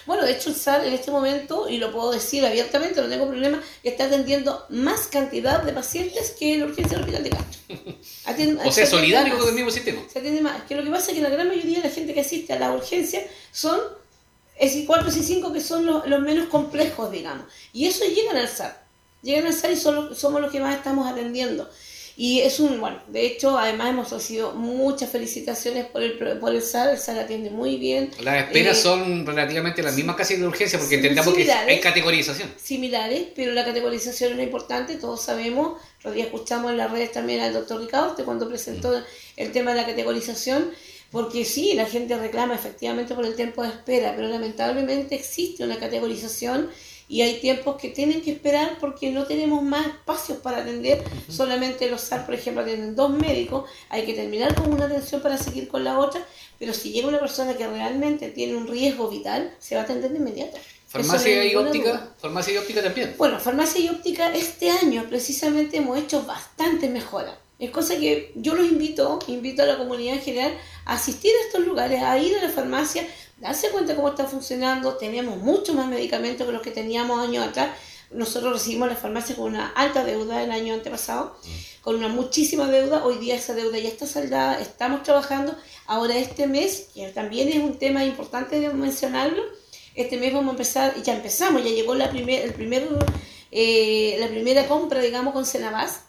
Bueno, de hecho el SAR en este momento, y lo puedo decir abiertamente, no tengo problema, está atendiendo más cantidad de pacientes que la urgencia del Hospital de Castro. O sea, solidario con el mismo sistema. Se atiende más. Que lo que pasa es que la gran mayoría de la gente que asiste a la urgencia son S4, S5, que son los menos complejos, digamos. Y eso llegan al SAR. Llegan al SAR y somos los que más estamos atendiendo. Y bueno, de hecho, además hemos recibido muchas felicitaciones por el SAR atiende muy bien. Las esperas son relativamente las mismas casi de urgencia, porque entendamos que hay categorización. Similares, pero la categorización es importante, todos sabemos, los días escuchamos en las redes también al doctor Ricaurte cuando presentó el tema de la categorización, porque sí, la gente reclama efectivamente por el tiempo de espera, pero lamentablemente existe una categorización y hay tiempos que tienen que esperar porque no tenemos más espacios para atender. Solamente los SAR, por ejemplo, atienden 2 médicos, hay que terminar con una atención para seguir con la otra, pero si llega una persona que realmente tiene un riesgo vital, se va a atender de inmediato. ¿Farmacia y óptica? ¿Farmacia y óptica también? Bueno, farmacia y óptica este año precisamente hemos hecho bastante mejoras. Es cosa que yo los invito a la comunidad en general a asistir a estos lugares, a ir a la farmacia, darse cuenta cómo está funcionando. Tenemos mucho más medicamentos que los que teníamos años atrás. Nosotros recibimos la farmacia con una alta deuda el año antepasado, con una muchísima deuda. Hoy día esa deuda ya está saldada, estamos trabajando. Ahora este mes, que también es un tema importante de mencionarlo, este mes vamos a empezar, ya empezamos, ya llegó la primera compra, digamos, con Senabas.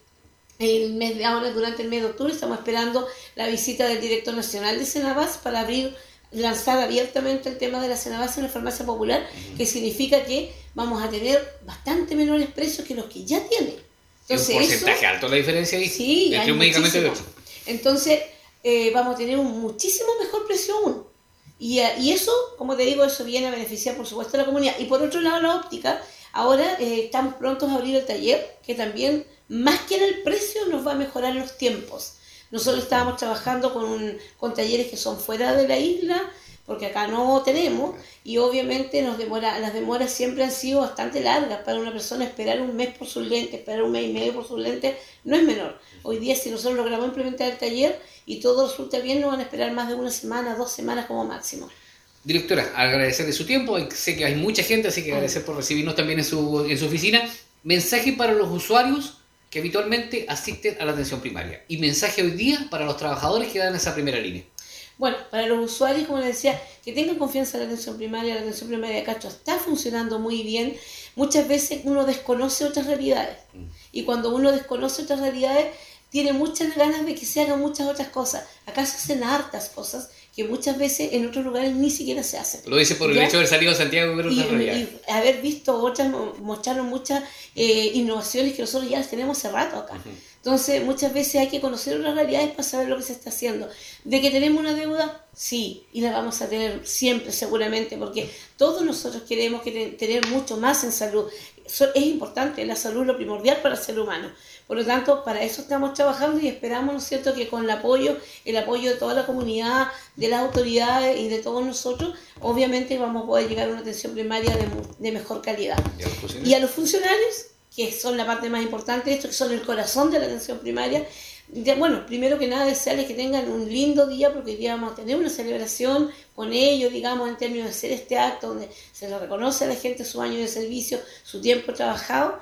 Ahora durante el mes de octubre estamos esperando la visita del director nacional de Senabas para lanzar abiertamente el tema de la Senabas en la farmacia popular, que significa que vamos a tener bastante menores precios que los que ya tienen. Entonces, un porcentaje alto la diferencia ahí, sí, entre un medicamento y otro. Entonces vamos a tener un muchísimo mejor precio aún. Y eso, como te digo, eso viene a beneficiar por supuesto a la comunidad. Y por otro lado la óptica, ahora estamos prontos a abrir el taller, que también más que en el precio nos va a mejorar los tiempos. Nosotros estábamos trabajando con talleres que son fuera de la isla, porque acá no tenemos, y obviamente las demoras siempre han sido bastante largas. Para una persona esperar un mes por sus lentes, esperar un mes y medio por sus lentes, no es menor. Hoy día, si nosotros logramos implementar el taller y todo resulta bien, no van a esperar más de 1 semana, 2 semanas como máximo. Directora, agradecerle su tiempo. Sé que hay mucha gente, así que agradecer por recibirnos también en su oficina. Mensaje para los usuarios que habitualmente asisten a la atención primaria y mensaje hoy día para los trabajadores que dan esa primera línea. Bueno, para los usuarios, como les decía, que tengan confianza en la atención primaria de Castro está funcionando muy bien. Muchas veces uno desconoce otras realidades y cuando uno desconoce otras realidades tiene muchas ganas de que se hagan muchas otras cosas. Acá se hacen hartas cosas que muchas veces en otros lugares ni siquiera se hacen. Lo dice por el hecho de haber salido de Santiago y haber visto otras, mostraron muchas innovaciones que nosotros ya las tenemos hace rato acá. Entonces, muchas veces hay que conocer otras realidades para saber lo que se está haciendo. ¿De que tenemos una deuda? Sí, y la vamos a tener siempre, seguramente, porque todos nosotros queremos tener mucho más en salud. Es importante, la salud es lo primordial para el ser humano. Por lo tanto, para eso estamos trabajando y esperamos, ¿no es cierto?, que con el apoyo de toda la comunidad, de las autoridades y de todos nosotros, obviamente vamos a poder llegar a una atención primaria de mejor calidad. ¿Y a los funcionarios? Que son la parte más importante de esto, que son el corazón de la atención primaria. Bueno, primero que nada desearles que tengan un lindo día, porque hoy día vamos a tener una celebración con ellos, digamos, en términos de hacer este acto donde se les reconoce a la gente su año de servicio, su tiempo trabajado,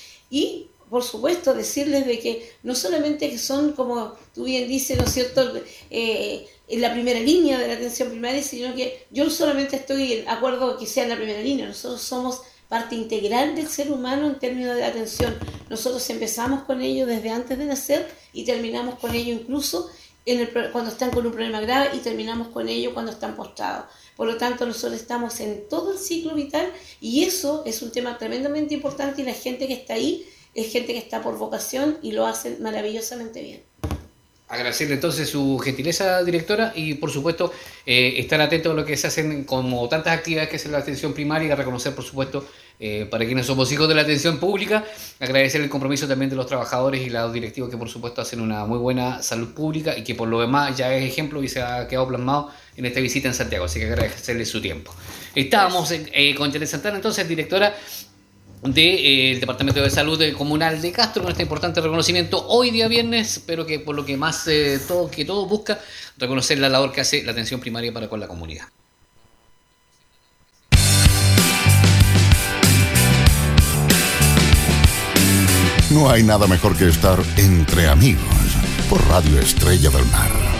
y por supuesto decirles de que no solamente que son, como tú bien dices, ¿no es cierto?, en la primera línea de la atención primaria, sino que yo solamente estoy de acuerdo que sea en la primera línea. Nosotros somos parte integral del ser humano en términos de atención. Nosotros empezamos con ellos desde antes de nacer y terminamos con ellos incluso cuando están con un problema grave, y terminamos con ellos cuando están postrados. Por lo tanto, nosotros estamos en todo el ciclo vital y eso es un tema tremendamente importante, y la gente que está ahí es gente que está por vocación y lo hacen maravillosamente bien. Agradecerle entonces su gentileza, directora, y por supuesto estar atento a lo que se hacen como tantas actividades que hacen la atención primaria, y reconocer por supuesto para quienes somos hijos de la atención pública, agradecer el compromiso también de los trabajadores y los directivos que por supuesto hacen una muy buena salud pública y que por lo demás ya es ejemplo y se ha quedado plasmado en esta visita en Santiago, así que agradecerle su tiempo. Estábamos con Janet Santana, entonces, directora del Departamento de Salud Comunal de Castro, con este importante reconocimiento hoy día viernes, pero que por lo que más todo busca reconocer la labor que hace la atención primaria para con la comunidad. No hay nada mejor que estar entre amigos por Radio Estrella del Mar.